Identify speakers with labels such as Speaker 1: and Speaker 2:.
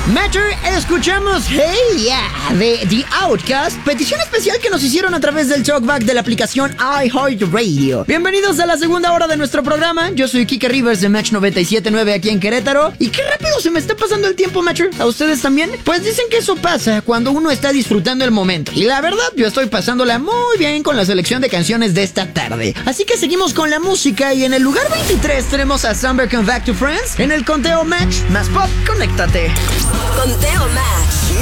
Speaker 1: Matcher, escuchamos Hey Yeah de The Outcast, petición especial que nos hicieron a través del talkback de la aplicación iHeartRadio. Bienvenidos a la segunda hora de nuestro programa. Yo soy Kike Rivers de Match 97.9 aquí en Querétaro. Y qué rápido se me está pasando el tiempo, Matcher. ¿A ustedes también? Pues dicen que eso pasa cuando uno está disfrutando el momento. Y la verdad, yo estoy pasándola muy bien con la selección de canciones de esta tarde. Así que seguimos con la música y en el lugar 23 tenemos a Summer Come Back to Friends. En el conteo Match más pop, conéctate.
Speaker 2: Conteo Match.